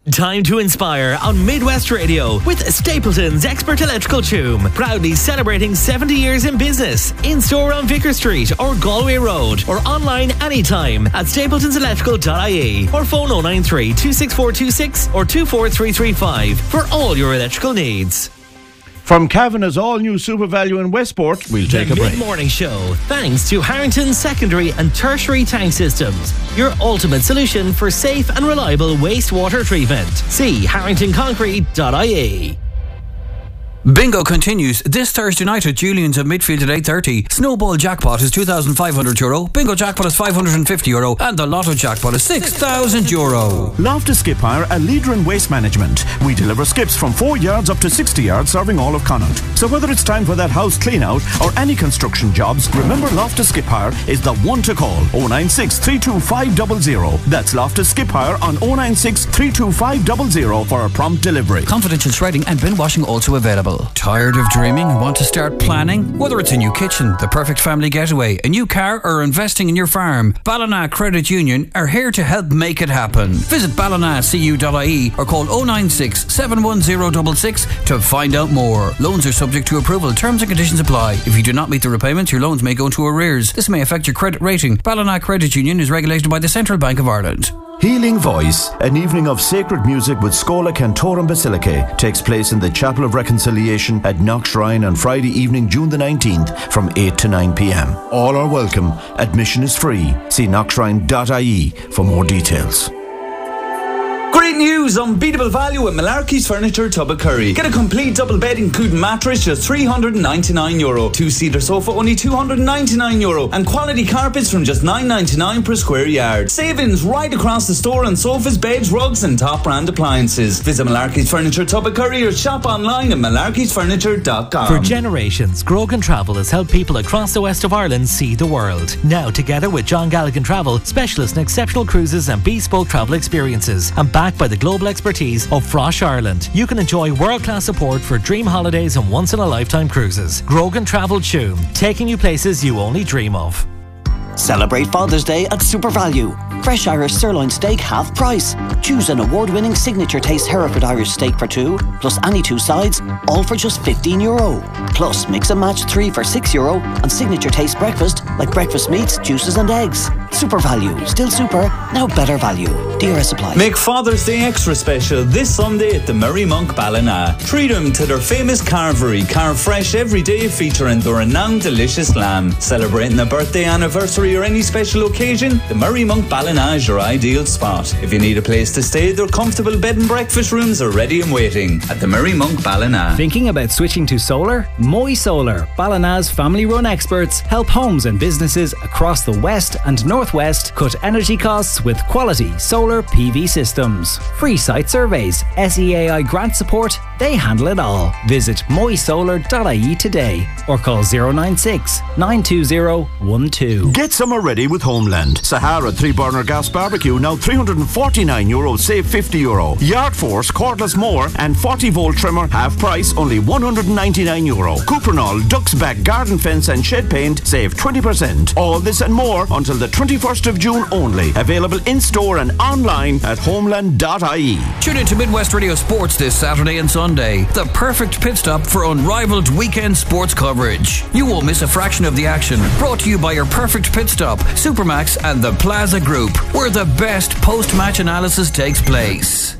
Time to inspire on Midwest Radio with Stapleton's Expert Electrical Choom. Proudly celebrating 70 years in business. In-store on Vicar Street or Galway Road, or online anytime at stapletonselectrical.ie, or phone 093 26426 or 24335 for all your electrical needs. From Kavanagh's all-new Super Value in Westport, we'll take a break. The Mid-Morning Show, thanks to Harrington Secondary and Tertiary Tank Systems, your ultimate solution for safe and reliable wastewater treatment. See harringtonconcrete.ie. Bingo continues this Thursday night at Julian's at Midfield at 8:30. Snowball Jackpot is €2,500. Bingo Jackpot is €550. And the Lotto Jackpot is €6,000. Loftus Skip Hire, a leader in waste management. We deliver skips from 4 yards up to 60 yards, serving all of Connaught. So whether it's time for that house clean out or any construction jobs, remember Loftus Skip Hire is the one to call. 096 325 00. That's Loftus Skip Hire on 096 325 00 for a prompt delivery. Confidential shredding and bin washing also available. Tired of dreaming and want to start planning? Whether it's a new kitchen, the perfect family getaway, a new car, or investing in your farm, Ballina Credit Union are here to help make it happen. Visit ballinacu.ie or call 096 71066 to find out more. Loans are subject to approval. Terms and conditions apply. If you do not meet the repayments, your loans may go into arrears. This may affect your credit rating. Ballina Credit Union is regulated by the Central Bank of Ireland. Healing Voice, an evening of sacred music with Scola Cantorum Basilicae, takes place in the Chapel of Reconciliation at Knockshrine on Friday evening, June the 19th from 8 to 9 p.m. All are welcome. Admission is free. See knockshrine.ie for more details. Great news! Unbeatable value at Malarkey's Furniture, Tubbacurry. Get a complete double bed including mattress, just €399. Two-seater sofa, only €299. And quality carpets from just $9.99 per square yard. Savings right across the store on sofas, beds, rugs and top brand appliances. Visit Malarkey's Furniture, Tubbacurry or shop online at malarkeysfurniture.com. For generations, Grogan Travel has helped people across the west of Ireland see the world. Now, together with John Galligan Travel, specialists in exceptional cruises and bespoke travel experiences, and backed by the global expertise of Frosh Ireland, you can enjoy world-class support for dream holidays and once-in-a-lifetime cruises. Grogan Travel Choom, taking you places you only dream of. Celebrate Father's Day at Super Value. Fresh Irish sirloin steak half price. Choose an award-winning signature taste Hereford Irish steak for two, plus any two sides, all for just €15. Plus mix and match 3 for €6 and signature taste breakfast like breakfast meats, juices and eggs. Super Value, still super, now better value. DRS applies. Make Father's Day extra special this Sunday at the Murray Monk Ballina. Treat them to their famous carvery, carved fresh every day, featuring the renowned delicious lamb. Celebrating a birthday, anniversary or any special occasion, the Murray Monk Ballina is your ideal spot. If you need a place to stay, their comfortable bed and breakfast rooms are ready and waiting at the Murray Monk Ballina. Thinking about switching to solar? Moy Solar, Ballina's family-run experts, help homes and businesses across the west and northwest cut energy costs with quality solar PV systems. Free site surveys, SEAI grant support, they handle it all. Visit moysolar.ie today or call 096 920 12. Get summer ready with Homeland. Sahara 3-burner gas barbecue now €349, save €50. Yard Force cordless mower and 40-volt trimmer half price, only €199. Cuprinol Duck's Back garden fence and shed paint, save 20%. All this and more until the 21st of June only. Available in-store and online at homeland.ie. Tune in to Midwest Radio Sports this Saturday and Sunday. The perfect pit stop for unrivaled weekend sports coverage. You won't miss a fraction of the action. Brought to you by your perfect pit stop, Supermax and the Plaza Group, where the best post-match analysis takes place.